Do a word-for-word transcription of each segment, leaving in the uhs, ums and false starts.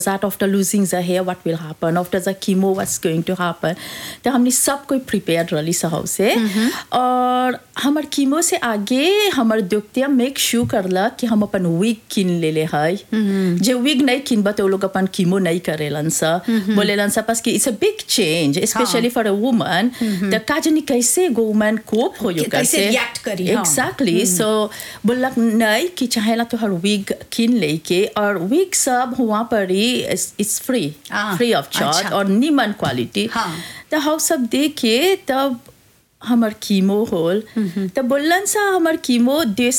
that after losing the hair what will happen, after the chemo what's going to happen. तो हमने सब कोई prepare रही सहव से और हमार कीमो से आगे हमार डॉक्टर मेक श्योर करला कि हम अपन विग किन ले ले है जे विग नहीं किनबा तो लोग अपन कीमो नहीं करेलन सा बोलेलन सा पास कि it's a big change specially for a woman तो काजनी कैसे गो वुमन कोप हो यो कैसे रिएक्ट करी एग्जैक्टली सो बोलक नहीं कि चाहेला तो हर विग किन लेके और विग सब हुआ पर ही it's free free of charge और नीमन क्वालिटी तो हम सब देखे तब हमार कीमो होल तब बोलन सा हमार कीमो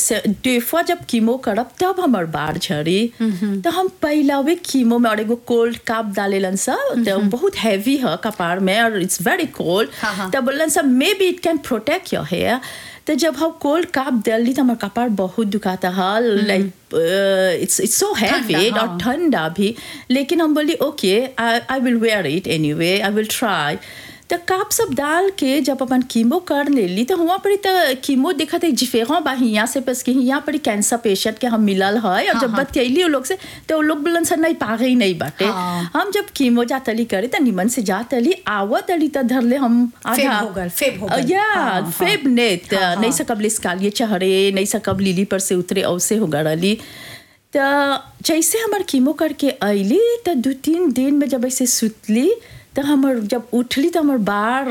डेफा जब कीमो करब तब हमार बार झड़ी तो हम पहला वे कीमो में और एगो कोल्ड काप डालेलन सा तो बहुत हैवी है कपार में और इट्स वेरी कोल्ड तो बोलन सा may be it can protect your hair तो जब हम कोल्ड काप डाली तो हमारा कपार बहुत दुखाता है लाइक इट्स इट्स सो हैवी और ठंडा भी लेकिन हम बोली okay I will where it anyway I will try तो काप सब डाल के जब अपन कीमो कर ले ली तो वहाँ पर तो कीमो देखा था जिफेगा बा यहाँ से बस कि यहाँ पर कैंसर पेशेंट के हम मिलल है और जब बतियली लोग से तो लोग बोलन सर नहीं पागे ही नहीं बाटे हम जब कीमो जातली करे तो निमन से जातली आवत अली तो धर ले हम आधा हो गल फेब हो गल या फेब ने नहीं सकब ले स्कालिए चढ़े नहीं सकब लीली पर से उतरे औसे हो गड़ली तो जैसे हमार कीमो करके अली तो दो तीन दिन में जब ऐसे सुतली तो हमार जब उठली तो हमार बार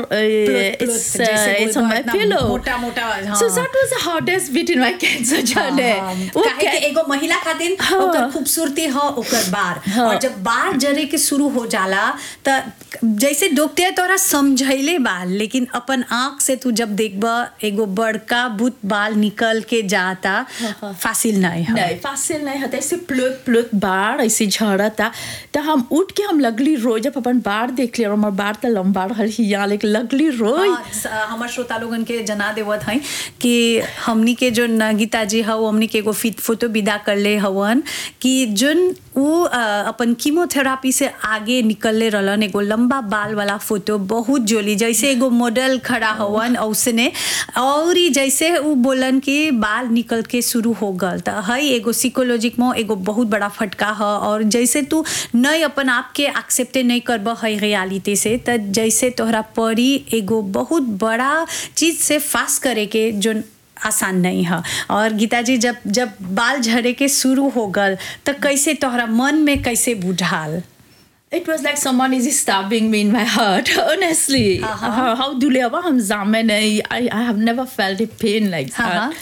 it's it's on my pillow मोटा मोटा so that was the hardest bit in my cancer journey काहे कि एगो महिला खातिर ओकर खूबसूरती है ओकर बार और जब बार जरे के शुरू हो जाला त जैसे डॉक्टर तोरा समझैले बा लेकिन अपन आँख से तू जब देखबा एगो बड़का बुत बाल निकल के जाता फासिल नहीं है नहीं फासिल नहीं होता ऐसे प्लुत प्लुत बार ऐसे झड़ता तो हम उठ के हम लगली रोज जब अपन बार देख लिया और हमार बार तो लंबा रहल हिया लेकिन लगली रोज हमार श्रोता लोगन के जना देवत हैं कि हमनी के जो गीता जी हव हमनी के एगो फोटो विदा कर ले हवन कि जोन वो अपन कीमोथेरापी से आगे निकलले रहलन एगो लंबा बाल वाला फोटो बहुत जोली जैसे एगो मॉडल खड़ा हवन उसने और जैसे वो बोलन कि बाल निकल के शुरू हो गल तो है एगो साइकोलॉजिक में एगो बहुत बड़ा फटका है और जैसे तू नहीं अपन आप के एक्सेप्टे नहीं करब है रियलिटी से तो जैसे तोहरा पड़ी एगो बहुत बड़ा चीज से फास करे के जो आसान नहीं है और गीता जी जब जब बाल झड़े के शुरू हो गल तो कैसे तोहरा मन में कैसे बुझाल It was like someone is stabbing me in my heart, honestly. Uh-huh. How, how do you हम जामे नहीं I, I have never felt a pain like that.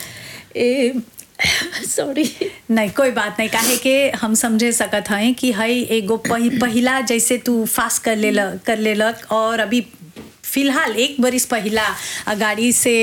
Sorry नहीं कोई बात नहीं काहे के हम समझे सकत हैं कि है एगो पहिला जैसे तू फास कर ले कर लेलक और अभी फिलहाल एक बरिस पहिला गाड़ी से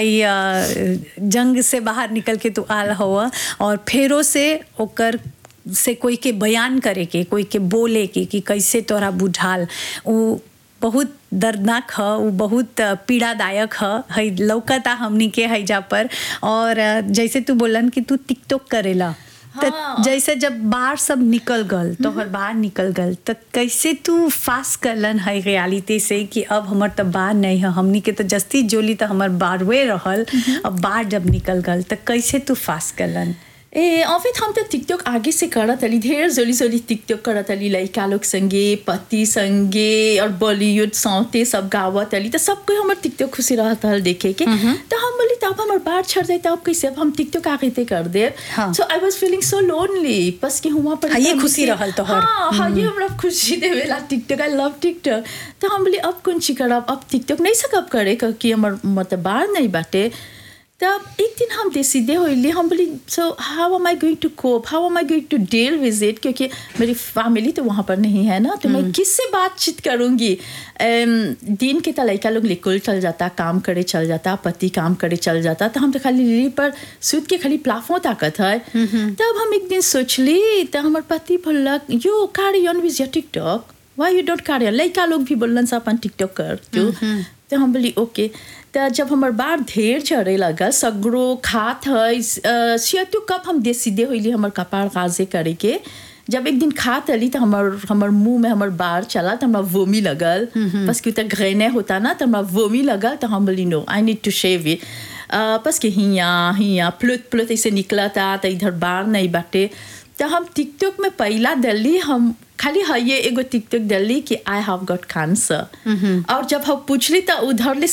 है जंग से बाहर निकल के तू आल हुआ और फेरों से ओकर से कोई के बयान करे के कोई के बोले के कि कैसे तोरा बुझाल वो बहुत दर्दनाक है वो बहुत पीड़ादायक है है लौकता हमनी के हैजा पर और जैसे तू बोलन कि तू टिकटॉक करेला हाँ। तो जैसे जब बाहर सब निकल गल तो हर बाहर निकल गल तो कैसे तू फास करलन है रियलिटी से कि अब हमार तो बाहर नहीं है हमनी के तो जस्ती जोली तो हमार बारवे रहल अब बाहर जब निकल गल तो कैसे तू फास करलन ए en fait हम तो टिकटॉक आगे से करत अली ढेर जोली जोली टिकटॉक करत अली लड़का लोग संगे पति संगे और बॉलीवुड सौते सब गावत अली तो सब कोई हमार टिकटॉक खुशी रहता है देखे के तो हम बोली तब हमार बार छड़ जाए तब कैसे अब हम टिकटॉक आगे ते कर दे सो I was feeling so lonely बस कि हुआ पर ये खुशी रहल तो हां हां ये हमरा खुशी देवेला टिकटॉक आई लव टिकटॉक तो हम बोली अब कौन ची करब अब टिकटॉक नहीं सकब करे कि हमार मतलब बार नहीं बाटे तब एक दिन हम डिसाइड होइली हम बोली so how am I going to cope how am I going two deal विद इट क्योंकि मेरी फैमिली तो वहाँ पर नहीं है ना तो मैं किससे बातचीत करूँगी दिन के तो लड़का लोग निकल चल जाता काम करे चल जाता पति काम करे चल जाता तो हम तो खाली लीली पर सूत के खाली प्लाफों ताकत है तब हम एक दिन सोचली तो हमारे पति बोलक यू कैरी ऑन विद your TikTok why you don't carry on लड़का लोग भी बोलन सा अपन टिकटॉक कर तो हम बोली ओके तो जब हमार बार ढेर चढ़े लगल सगरो खात है सियतु कब हम डिसाइड होइली हमार कपार गाजे करे के जब एक दिन खात अली तो हमार हमार मुंह में हमार बार चला तो हमारा वोमी लगल बस कि उतना ग्रेने होता ना तो हमारा वोमी लगल तो हम बोली नो I need to shave it बस कि हिया हिया प्लुत प्लुत ऐसे निकला था तो इधर बार नहीं बाटे तो हम टिकटॉक में पहला दिल्ली हम खाली है ये एगो टिकटॉक दिल्ली कि आई हैव गॉट कैंसर और जब हम पूछली तो उधर